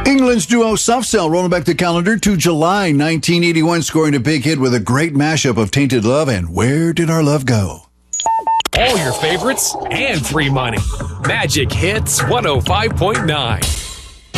England's duo Soft Cell rolling back the calendar to July 1981, scoring a big hit with a great mashup of Tainted Love and Where Did Our Love Go? All your favorites and free money. Magic Hits 105.9.